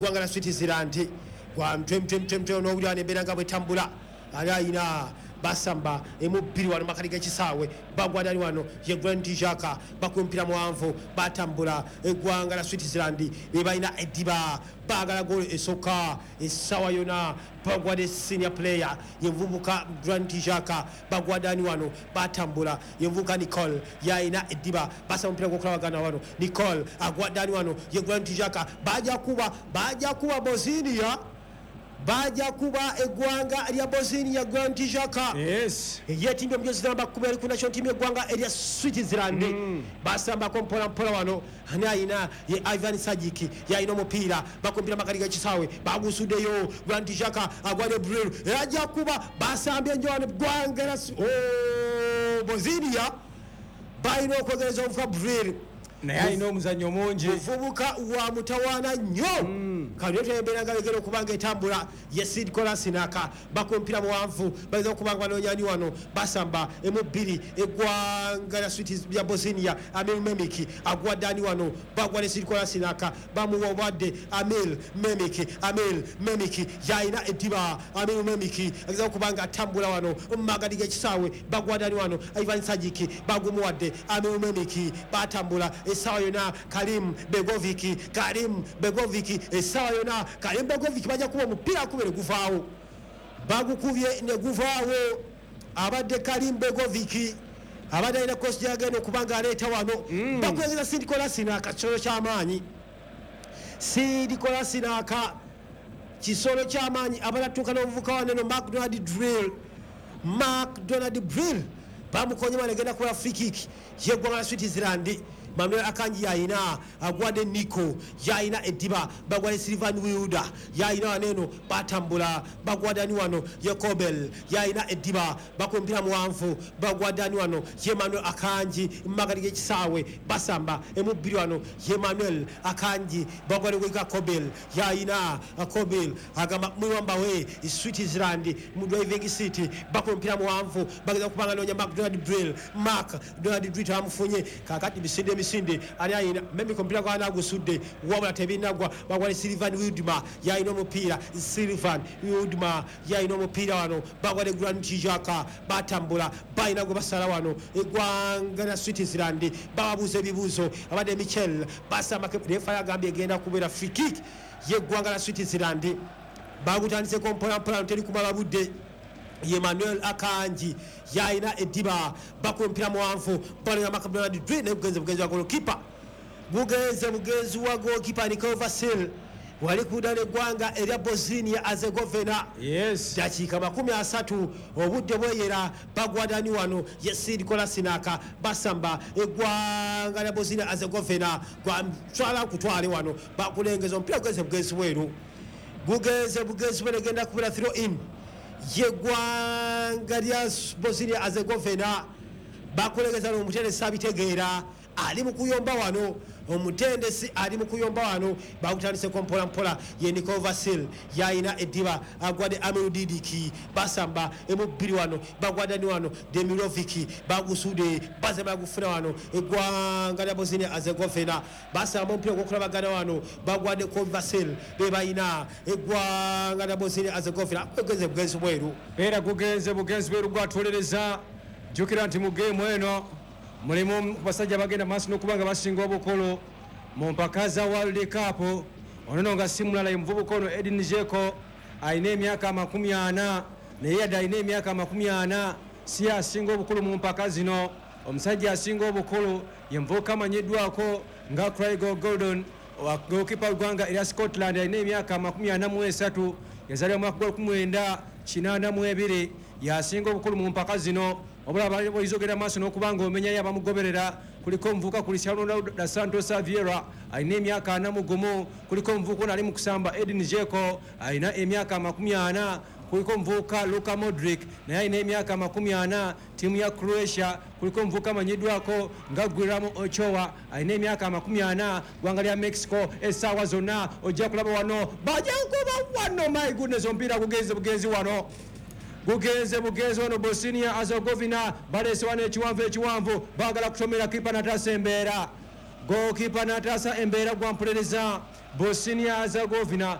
gwanga Switzerland kwa mtwe n'owulira n'embeera nga bwetambula ali ayina basamba emubbiri wano makati g'ekisaawe bagwadani wano ye Granit Xhaka bakumpira muwanvu batambula eggwanga la Switzerland bebalina eddiba baagala golo esooka essaawa yona bagwade senior player yevubuka Granit Xhaka bagwadani wano batambula yevubuka Nicole yayina eddiba basa omupiira gw'okulabagana wano Nicole agwadani wano ye Granit Xhaka baja kuba Bosnia baja kuba eggwanga erya Bosnia Granit Xhaka yetimbye omujozi namba 10 ali ku national team eggwanga erya Switzerland basambako mpola wano ani ayina ye Ivan Sajic yayina omupiira bakumpira makati g'ekisaawe bagusuddeyo Granit Xhaka agwade Bril ajja kuba basambye enjawano eggwanga erya Bosnia balina okwegereza omufuka Bril naye alina omuzannyo mungi muvubuka wa mutawaana nnyo kalyoto embeera nga legera okubanga etambula ye Sid Kolasinac bakumpira muwanvu bayinza okubanga banoonyani wano basamba emubbiri eggwanga lya Bosnia Amil Memik agwaddani wano bagwa ne Sid Kolasinac bamuwa obwadde Amil Memik yayina eddiba Amil Memik ageza okubanga atambula wano mumagadi g'ekisaawe bagwaddani wano Ivan Sajic bagumuwadde Amil Memik batambula essaawa yona Karim Begovic essaawa yona Karim Begovic bajja kuba omupiira akubere guvaawo bagukubye ne guvaawo abadde Karim Begovic abadde alina kosi gyagenda okubanga aleeta wano bakwegeza Sid Kolasinac kisolo ky'amaanyi Sid Kolasinac kisolo ky'amaanyi abalatuuka n'obuvuka waneno McDonald Drill bamukonye banegenda kuba free kick yeggwanga la Switzerland Manuel Akanji yayina agwadde Nico yayina eddiba bagwadde Sylvain Wilder yayina waneno batambula bagwadani wano ye Kobel yayina eddiba bakumpira muwanvu bagwadani wano ye Manuel Akanji magadi g'ekisaawe basamba emubbiri wano ye Manuel Akanji bagwadde gweka Kobel yayina Kobel agamba mwiwamba we Switzerland mu driving seat bakumpira muwanvu bageza okubanga noonya McDonald Drill tamufunye kakati misinde ali ayina memi kompira kwa nagusudde wabula tebinagwa bagwali Sylvain Wilder yayina omupiira Sylvain Wilder yayina omupiira wano bagwali Granit Xhaka batambula bayina gwe basala wano eggwanga la Switzerland bababuuza ebibuuzo abadde Michel basamba refa yagambye egenda kubeera free kick yeggwanga la Switzerland bagutandiseko mpolampola teri kumala budde ye Manuel Akanji yayina eddiba bakumpira muwanvu balo ya McDonald Drill ne bugenzi wa goalkeeper bugenzi wa goalkeeper Nicole Vasil wali kudana eggwanga erya Bosnia Herzegovina dakiika 30 obudde bweyera bagwadani wano ye Sid Kolasinac basamba eggwanga lya Bosnia Herzegovina gwatwala kutwale wano bakulengeza omupiira bugenzi bweru bugenzi bwenegenda kubira throw in yeggwanga lya Bosnia Herzegovina bakulegeza omutendesi sabitegeera ali mu kuyomba wano omutendesi ali mu kuyomba wano bakutandiseko mpolampola ye Nicole Vasil yayina eddiba agwadde Amir Didiki basamba emubbiri wano bagwadani wano Demirovic bagusude baze bagufuna wano eggwanga lya Bosnia Herzegovina basamba omupiira gw'okulabagana wano bagwadde Vasil bebayina eggwanga lya Bosnia Herzegovina bugenzi bweru era bugenzi bweru gwatulereza jukira nti mu game eno mulimu basajja bagenda maaso n'okubanga basinga obukolo mu mpaka za World Cup onono nga si mulala ye muvubuka ono Edin Dzeko alina emyaka 40 naye yadde alina emyaka 40 si asinga obukulu mu mpaka zino omusajja asinga obukulu ye muvubuka amanyiddwako nga Craig Gordon goalkeeper w'eggwanga erya Scotland alina emyaka 43 yazalibwa mu mwaka gwa 1982 yasinga obukulu mu mpaka zino obula bayizogera maaso n'okubanga omenyayo abamugoberera kuliko omuvubuka Cristiano da Santos Vieira alina emyaka 41 kuliko omuvubuka ono ali mu kusamba Edin Dzeko alina emyaka 40 kuliko omuvubuka Luka Modric naye alina emyaka 40 tiimu ya Croatia kuliko omuvubuka amanyiddwako nga Guillermo Ochoa alina emyaka 40 ggwanga lya Mexico essaawa zonna ojja kulaba wano bajankuba wano my goodness omupiira bugenzi wano bugenzi wano Bosnia Herzegovina balese wano ekiwanvu bagala kutomera kipa Natasa Embeera goalkeeper Natasa Embeera gwampulereza Bosnia Herzegovina